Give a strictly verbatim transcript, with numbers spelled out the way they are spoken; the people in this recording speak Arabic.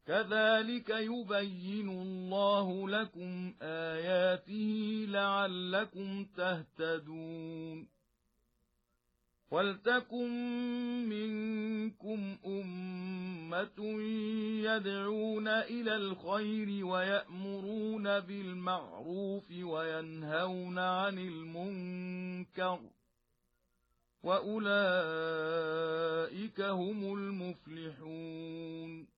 كذلك يبين الله لكم آياته لعلكم تهتدون ولتكن منكم أمة يدعون إلى الخير ويأمرون بالمعروف وينهون عن المنكر وأولئك هم المفلحون